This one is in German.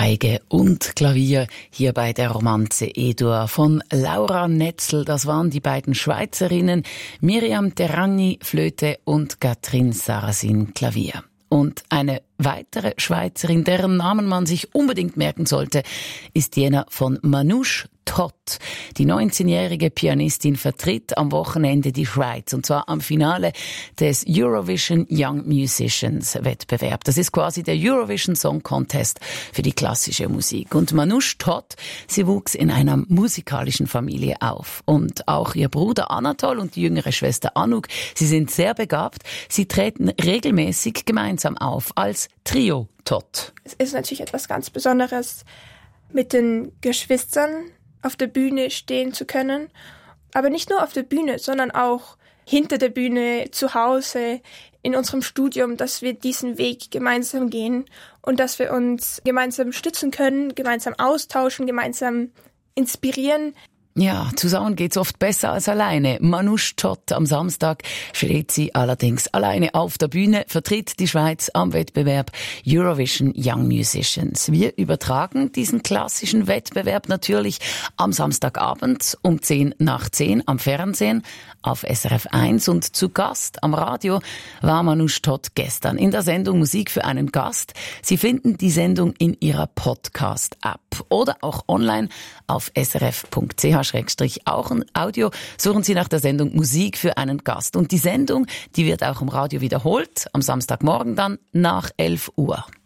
Geige und Klavier hier bei der Romanze E-Dur von Laura Netzel. Das waren die beiden Schweizerinnen Miriam Terragni, Flöte und Catherine Sarrazin, Klavier. Und eine weitere Schweizerin, deren Namen man sich unbedingt merken sollte, ist jener von Manouche Todt. Die 19-jährige Pianistin vertritt am Wochenende die Schweiz, und zwar am Finale des Eurovision Young Musicians Wettbewerb. Das ist quasi der Eurovision Song Contest für die klassische Musik. Und Manouche Todt, sie wuchs in einer musikalischen Familie auf. Und auch ihr Bruder Anatol und die jüngere Schwester Anouk, sie sind sehr begabt. Sie treten regelmäßig gemeinsam auf als Trio Todt. Es ist natürlich etwas ganz Besonderes, mit den Geschwistern auf der Bühne stehen zu können. Aber nicht nur auf der Bühne, sondern auch hinter der Bühne, zu Hause, in unserem Studium, dass wir diesen Weg gemeinsam gehen und dass wir uns gemeinsam stützen können, gemeinsam austauschen, gemeinsam inspirieren. Ja, zusammen geht's oft besser als alleine. Manouche Todt am Samstag steht sie allerdings alleine auf der Bühne, vertritt die Schweiz am Wettbewerb Eurovision Young Musicians. Wir übertragen diesen klassischen Wettbewerb natürlich am Samstagabend um 10:10 am Fernsehen auf SRF 1 und zu Gast am Radio war Manouche Todt gestern in der Sendung Musik für einen Gast. Sie finden die Sendung in ihrer Podcast-App oder auch online auf srf.ch/Audio. Suchen Sie nach der Sendung Musik für einen Gast. Und die Sendung, die wird auch im Radio wiederholt, am Samstagmorgen dann nach 11 Uhr.